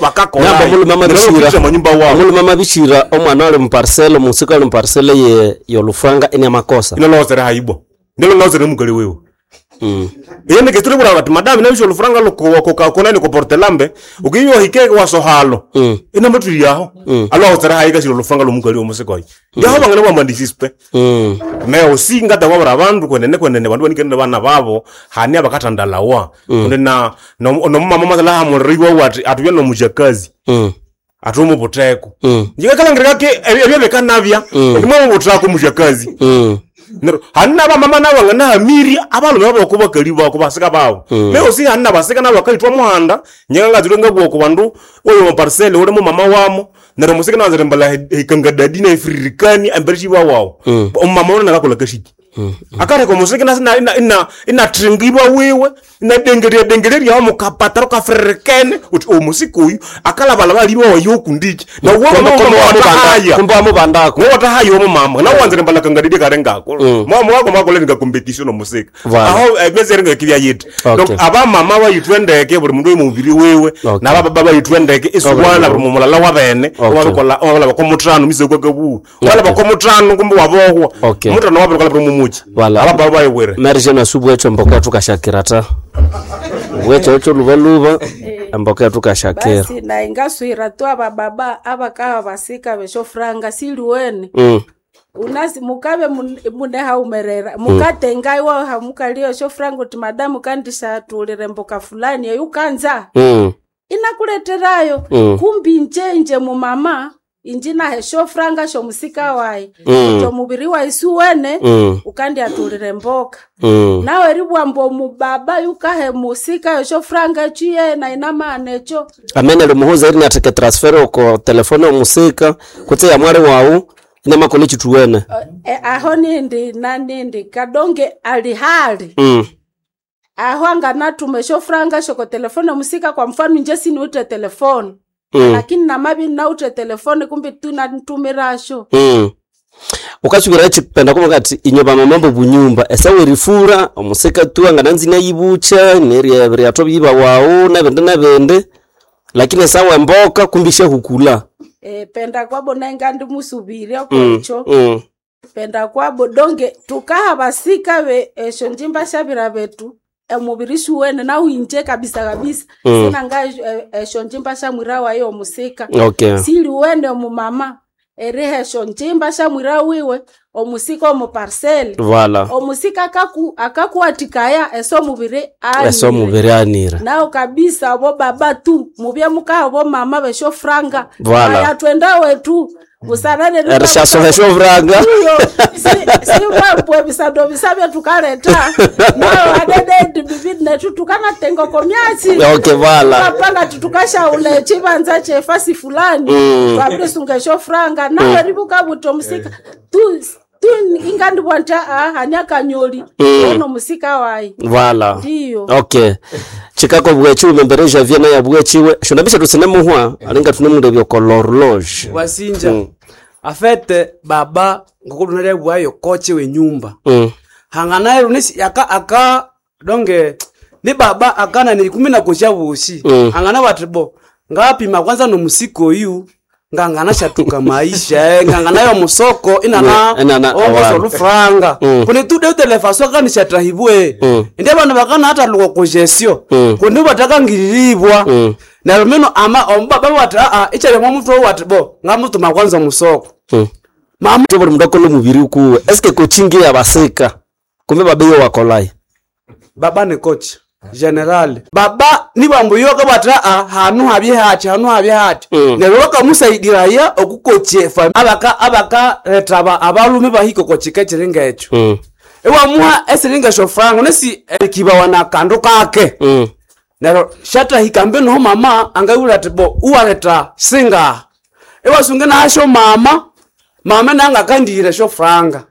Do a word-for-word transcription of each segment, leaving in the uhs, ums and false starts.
bakakola namba mulu mama bishira manyumba wao mulu mama bishira omwana ole mparcelle musika ole mparcelle ye yolufanga ene makosa ino lozera haibo ndilo lozera mugale wewe mm yende ketule bura bati madame nabisho lufranga lokoko kokakona ni ko portelambe ukiyo hike wa sohalo mm ina matu yaho mm. alo zera haika shilo lufranga lo mugale omuseko yi mm. yaho bangane wa mandisispe mm me osinga da wabara bandu kwenene kwenene bandu banikende bana babo hani abakatandalawa mm. na no no mama mazala ha muriwa wati atubye no mujakazi mm atumu boteko mm njika kala ngirake ebebeka nabya ndimo botako mujakazi mm hanna ba mama nawe ngana hamiri abalume babo kuba kali bako basika bawo leo si hanna basika nawe kalitwa muhanda nyanga zirenga bwoko bandu oyo mu parcelle ore mu mama wamo nero musika nazire mbala ikanga dadina ifririkani amberishi bawo mama ona ngakola kashiki akare ko musika na ina ina ina tringiwa wewe ina dengere dengere ya mu kapataro ka frikene uti o musika uyu akala bala bali bawo yokundiki na wo mama haya kumba mu bandako wota hayo mu mama na wanzire mbala kanga didi karengako mama wako mako lenga competition no musika aho emezerenga kibya yiti donc aba mama wa yitwendeke buri mundu mubiri wewe na baba baba yitwendeke isubwana buri mumulala wa bene wabakola wala bakomutrano miseko kabu wala bakomutrano kumbe waboko mutano wabere kala buri mumuji aba baba yewere merje na subu echo mboka tukashakirata wecho echo luvaluva mboka tukashakira basi na ingaswira tu aba baba abaka basika besho franga siluwene unasi mukabe munde haumerera mukatengai wa hamukalio sho frango ti madamu kandisha tulire mboka fulani yukanza mm. inakuleterayo mm. kumbi njenje mu mama injina hesho franga sho musika wai mm. to mubiri wa isuwene mm. ukandi atulire mboka mm. nawe ribwa mbo mubaba yukahe musika sho franga chiye na inama anecho amene lumuhoza iri nateke transfer ko telefone musika kutse ya mwari wau inama kole chituwene uh, eh, aho nindi na nindi kadonge alihali mm. aho anga natumesho franga shoko telefone musika kwa mfano nje sini ute telefone mm. lakini na mabi na ute telefone kumbi tunatumirasho mm. ukasubira chipenda kuma kati inyoba mamambo bunyumba esawe rifura omusika tu anga nanzina yibucha neri ya atobi yiba wao na bende na bende lakini sawa mboka kumbisha hukula eh penda kwabo naingandi musubiri okwecho mm, mm. penda kwabo donge tukaha basika be esho njimba shabira betu emubirishi wene na uinje kabisa kabisa mm. sina ngai esho njimba shamwira wa yo musika okay. sili wene mu mama erehe esho njimba shamwira wiwe omusika mu parcelle voilà omusika akaku akakuatikaya eso mubiri ani eso mubiri anira nao kabisa bo baba tu mubye muka bo mama besho franga voilà aya twenda wetu busarane erisha so besho franga si si wapo bisado bisabya tukaleta nao adede bibi na tutukana tengo komyasi okay voilà panga tutukasha ule chibanza che fasi fulani babule sungesho franga nao ribuka buto musika tu tu ingandi wanta ah hanyaka nyoli ono musika wai voilà ndio okay chikako bwechi umembereja viena ya bwechiwe shonabisha tusinemu hwa alinga tunemunda byo kolorloge wasinja mm. afete baba ngokulunale bwayo koche we nyumba mm. hanganayo nisi aka aka donge ni baba akana ni kumi na kocha bushi mm. hangana watibo ngapi makwanza no musiko yu ngangana shatuka maisha ngangana yo musoko inana ozo lufranga mm. kuni tu de telefaso kani shatrahibwe mm. inde bana bakana hata luko kojesio mm. kuni bataka ngilibwa mm. na rumeno ama ombaba wata a ichale mu mutwe watibo ngamutu makwanza musoko mm. mama buri mudako lo mubiri ku eske coaching ya baseka kumbe babeyo wakolai baba ni coach general baba ni bambuyo kabata a hanu habye hati hanu habye hati mm. neroka musaidira ya okukoche fa abaka abaka retaba abalume bahiko kochika chirenga echo mm. ewa muha esiringa shofrango nesi kiba wana kando kake mm. nero shata hikambe no mama angayura tibo uwareta singa ewa sungena asho mama mama nanga kandire shofranga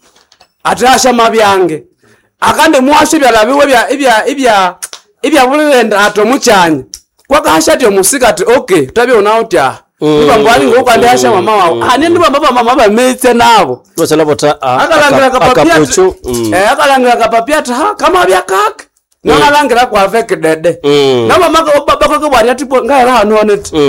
atasha mabyange akande mwashe byalabiwe bya ibya ibya ibya bulenda atomuchanye kwakashati omusikati okay tabe unaotya Mbambali ngoko andasha mama wao. Hani ndi baba mama bametse nabo. Twasala bota akalangira kapapiatu. Eh akalangira kapapiatu ha kama bya kaka. nanga langira kwa fake dede Mm. na mama ko baba ko bari atipo ngaira hano net